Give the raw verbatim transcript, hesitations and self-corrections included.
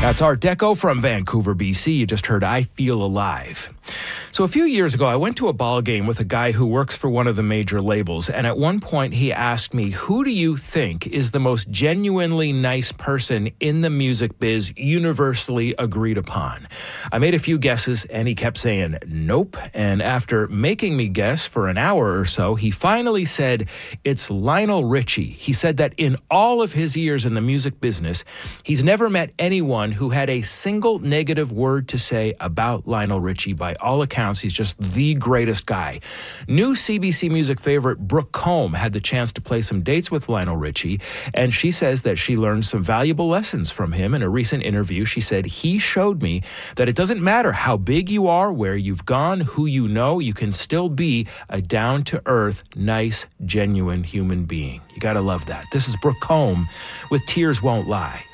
That's Art Deco from Vancouver, B C. You just heard I Feel Alive. So a few years ago, I went to a ball game with a guy who works for one of the major labels, and at one point he asked me, who do you think is the most genuinely nice person in the music biz universally agreed upon? I made a few guesses, and he kept saying, nope. And after making me guess for an hour or so, he finally said, it's Lionel Richie. He said that in all of his years in the music business, he's never met anyone who had a single negative word to say about Lionel Richie. By all accounts, he's just the greatest guy. New C B C Music favorite Brooke Combe had the chance to play some dates with Lionel Richie, and she says that she learned some valuable lessons from him. In a recent interview, she said, he showed me that it doesn't matter how big you are, where you've gone, who you know, you can still be a down-to-earth, nice, genuine human being. You gotta love that. This is Brooke Combe with Tears Won't Lie.